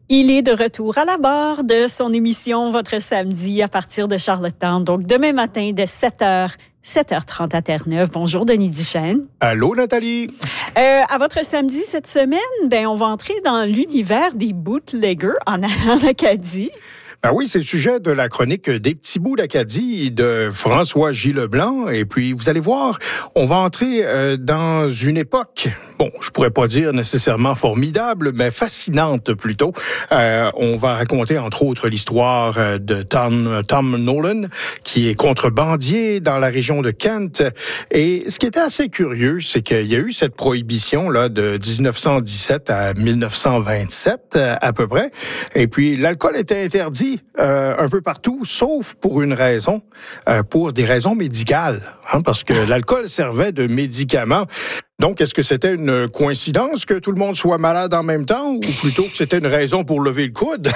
Il est de retour à la barre de son émission Votre Samedi à partir de Charlottetown. Donc, demain matin, dès 7h, 7h30 à Terre-Neuve. Bonjour, Denis Duchesne. Allô, Nathalie. À Votre Samedi cette semaine, on va entrer dans l'univers des bootleggers en Acadie. Ben oui, c'est le sujet de la chronique des petits bouts d'Acadie de François J. Leblanc. Et puis, vous allez voir, on va entrer dans une époque, bon, je pourrais pas dire nécessairement formidable, mais fascinante plutôt. On va raconter, entre autres, l'histoire de Tom Nolan, qui est contrebandier dans la région de Kent. Et ce qui était assez curieux, c'est qu'il y a eu cette prohibition là de 1917 à 1927 à peu près. Et puis, l'alcool était interdit un peu partout, sauf pour une raison, pour des raisons médicales, parce que l'alcool servait de médicament. Donc, est-ce que c'était une coïncidence que tout le monde soit malade en même temps, ou plutôt que c'était une raison pour lever le coude?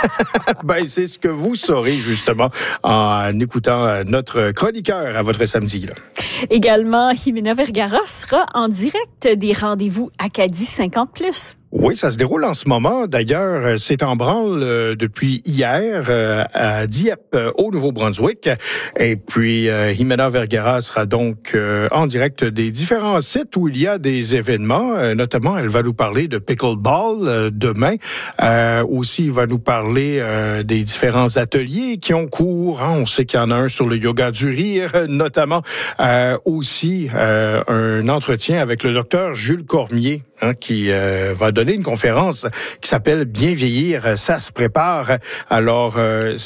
C'est ce que vous saurez, justement, en écoutant notre chroniqueur à Votre Samedi. Là. Également, Jimena Vergara sera en direct des rendez-vous Acadie 50+. Oui, ça se déroule en ce moment. D'ailleurs, c'est en branle depuis hier à Dieppe, au Nouveau-Brunswick. Et puis, Jimena Vergara sera donc en direct des différents sites où il y a des événements. Notamment, elle va nous parler de pickleball demain. Aussi, il va nous parler des différents ateliers qui ont cours. On sait qu'il y en a un sur le yoga du rire, notamment. Aussi, un entretien avec le docteur Jules Cormier, qui va donner une conférence qui s'appelle « Bien vieillir, ça se prépare ». Alors,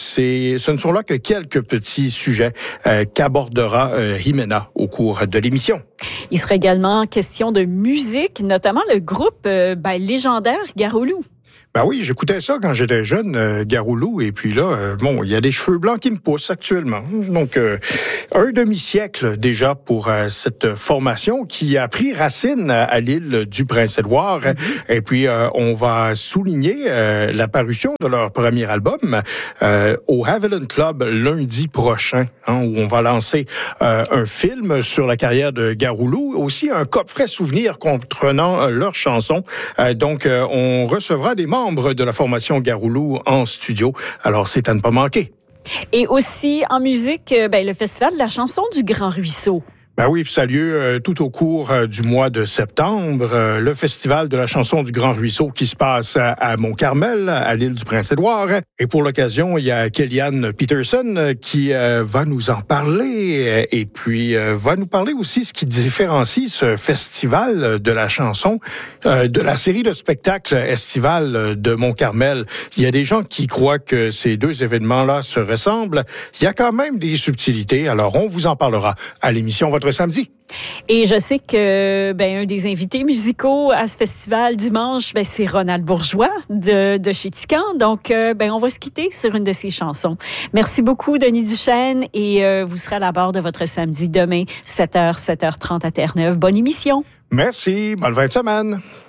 ce ne sont là que quelques petits sujets qu'abordera Jimena au cours de l'émission. Il sera également question de musique, notamment le groupe légendaire Garou-Loup. Ben oui, j'écoutais ça quand j'étais jeune, Garou-Loup, et puis là, il y a des cheveux blancs qui me poussent actuellement. Donc, un demi-siècle déjà pour cette formation qui a pris racine à l'île du Prince-Édouard. Et puis, on va souligner la parution de leur premier album au Haviland Club lundi prochain, où on va lancer un film sur la carrière de Garou-Loup, aussi un coffret souvenir comprenant leurs chansons. Donc, on recevra des membres de la formation Garou-Loup en studio. Alors, c'est à ne pas manquer. Et aussi, en musique, le Festival de la chanson du Grand Ruisseau. Ben oui, ça a lieu tout au cours du mois de septembre, le Festival de la chanson du Grand Ruisseau qui se passe à Mont-Carmel, à l'île du Prince-Édouard. Et pour l'occasion, il y a Kellyanne Peterson qui va nous en parler et puis va nous parler aussi ce qui différencie ce Festival de la chanson de la série de spectacles estivales de Mont-Carmel. Il y a des gens qui croient que ces deux événements-là se ressemblent. Il y a quand même des subtilités. Alors, on vous en parlera à l'émission Votre Samedi. Et je sais que un des invités musicaux à ce festival dimanche, c'est Ronald Bourgeois de chez Tican. Donc, on va se quitter sur une de ses chansons. Merci beaucoup, Denis Duchesne, et vous serez à la barre de Votre Samedi demain, 7h, 7h30 à Terre-Neuve. Bonne émission. Merci. Bonne fin de semaine.